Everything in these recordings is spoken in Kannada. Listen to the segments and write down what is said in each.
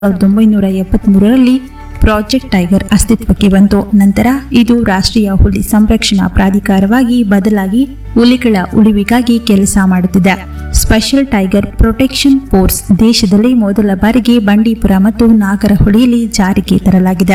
1973ರಲ್ಲಿ ಪ್ರಾಜೆಕ್ಟ್ ಟೈಗರ್ ಅಸ್ತಿತ್ವಕ್ಕೆ ಬಂತು. ನಂತರ ಇದು ರಾಷ್ಟ್ರೀಯ ಹುಲಿ ಸಂರಕ್ಷಣಾ ಪ್ರಾಧಿಕಾರವಾಗಿ ಬದಲಾಗಿ ಹುಲಿಗಳ ಉಳಿವಿಗಾಗಿ ಕೆಲಸ ಮಾಡುತ್ತಿದೆ. ಸ್ಪೆಷಲ್ ಟೈಗರ್ ಪ್ರೊಟೆಕ್ಷನ್ ಫೋರ್ಸ್ ದೇಶದಲ್ಲಿ ಮೊದಲ ಬಾರಿಗೆ ಬಂಡೀಪುರ ಮತ್ತು ನಾಗರಹೊಳೆಯಲ್ಲಿ ಜಾರಿಗೆ ತರಲಾಗಿದೆ.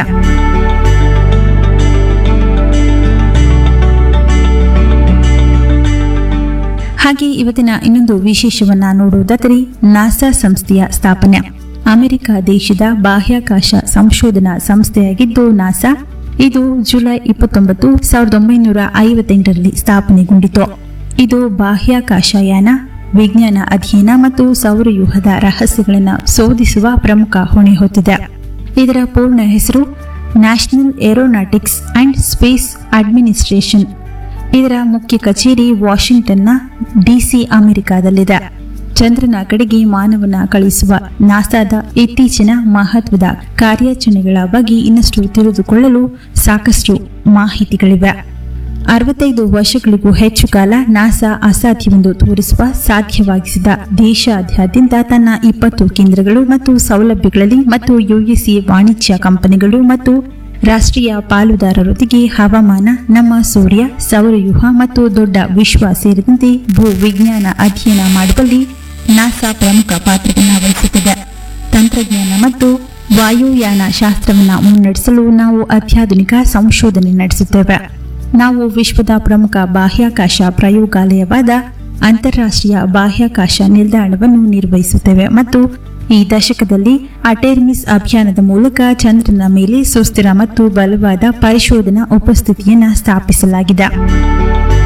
ಹಾಗೆ ಇವತ್ತಿನ ಇನ್ನೊಂದು ವಿಶೇಷವನ್ನ ನೋಡುವುದಾದರೆ ನಾಸಾ ಸಂಸ್ಥೆಯ ಸ್ಥಾಪನೆ. ಅಮೆರಿಕ ದೇಶದ ಬಾಹ್ಯಾಕಾಶ ಸಂಶೋಧನಾ ಸಂಸ್ಥೆಯಾಗಿದ್ದು ನಾಸಾ ಇದು ಜುಲೈ 29, 1958ರಲ್ಲಿ ಸ್ಥಾಪನೆಗೊಂಡಿತು. ಇದು ಬಾಹ್ಯಾಕಾಶಯಾನ, ವಿಜ್ಞಾನ ಅಧ್ಯಯನ ಮತ್ತು ಸೌರವ್ಯೂಹದ ರಹಸ್ಯಗಳನ್ನು ಶೋಧಿಸುವ ಪ್ರಮುಖ ಹೊಣೆ ಹೊತ್ತಿದೆ. ಇದರ ಪೂರ್ಣ ಹೆಸರು national aeronautics and space administration. ಇದರ ಮುಖ್ಯ ಕಚೇರಿ ವಾಷಿಂಗ್ಟನ್ನ ಡಿಸಿ ಅಮೆರಿಕಾದಲ್ಲಿದೆ. ಚಂದ್ರನ ಕಡೆಗೆ ಮಾನವನ ಕಳುಹಿಸುವ ನಾಸಾದ ಇತ್ತೀಚಿನ ಮಹತ್ವದ ಕಾರ್ಯಾಚರಣೆಗಳ ಬಗ್ಗೆ ಇನ್ನಷ್ಟು ತಿಳಿದುಕೊಳ್ಳಲು ಸಾಕಷ್ಟು ಮಾಹಿತಿಗಳಿವೆ. 65 ವರ್ಷಗಳಿಗೂ ಹೆಚ್ಚು ಕಾಲ ನಾಸಾ ಅಸಾಧ್ಯವೆಂದು ತೋರಿಸುವ ಸಾಧ್ಯವಾಗಿಸಿದ ದೇಶಾದ್ಯಂತ ತನ್ನ 20 ಕೇಂದ್ರಗಳು ಮತ್ತು ಸೌಲಭ್ಯಗಳಲ್ಲಿ ಮತ್ತು ಯುಎಸ್ಎ ವಾಣಿಜ್ಯ ಕಂಪನಿಗಳು ಮತ್ತು ರಾಷ್ಟ್ರೀಯ ಪಾಲುದಾರರೊಂದಿಗೆ ಹವಾಮಾನ, ನಮ್ಮ ಸೂರ್ಯ, ಸೌರವ್ಯೂಹ ಮತ್ತು ದೊಡ್ಡ ವಿಶ್ವ ಸೇರಿದಂತೆ ಭೂ ವಿಜ್ಞಾನ ಅಧ್ಯಯನ ಮಾಡುವಲ್ಲಿ ನಾಸಾ ಪ್ರಮುಖ ಪಾತ್ರವನ್ನು ವಹಿಸುತ್ತದೆ. ತಂತ್ರಜ್ಞಾನ ಮತ್ತು ವಾಯುಯಾನ ಶಾಸ್ತ್ರವನ್ನು ಮುನ್ನಡೆಸಲು ನಾವು ಅತ್ಯಾಧುನಿಕ ಸಂಶೋಧನೆ ನಡೆಸುತ್ತೇವೆ. ನಾವು ವಿಶ್ವದ ಪ್ರಮುಖ ಬಾಹ್ಯಾಕಾಶ ಪ್ರಯೋಗಾಲಯವಾದ ಅಂತಾರಾಷ್ಟ್ರೀಯ ಬಾಹ್ಯಾಕಾಶ ನಿಲ್ದಾಣವನ್ನು ನಿರ್ವಹಿಸುತ್ತೇವೆ ಮತ್ತು ಈ ದಶಕದಲ್ಲಿ ಅಟೆರ್ಮಿಸ್ ಅಭಿಯಾನದ ಮೂಲಕ ಚಂದ್ರನ ಮೇಲೆ ಸುಸ್ಥಿರ ಮತ್ತು ಬಲವಾದ ಪರಿಶೋಧನಾ ಉಪಸ್ಥಿತಿಯನ್ನು ಸ್ಥಾಪಿಸಲಾಗಿದೆ.